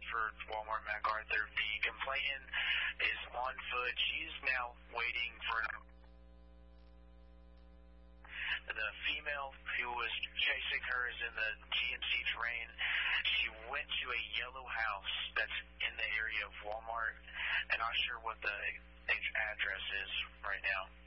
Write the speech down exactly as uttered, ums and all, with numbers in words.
for Walmart MacArthur. The complainant is on foot. She's now waiting for the female who was chasing her is in the G M C terrain. She went to a yellow house that's in the area of Walmart, and not sure what the address is right now.